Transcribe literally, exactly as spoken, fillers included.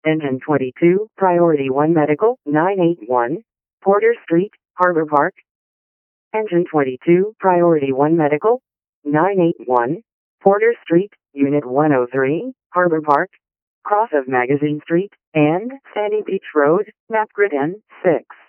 Engine twenty-two, Priority one Medical, nine eight one, Porter Street, Harbor Park. Engine twenty-two, Priority one Medical, nine eight one, Porter Street, Unit one oh three, Harbor Park, cross of Magazine Street, and Sandy Beach Road, map grid N six.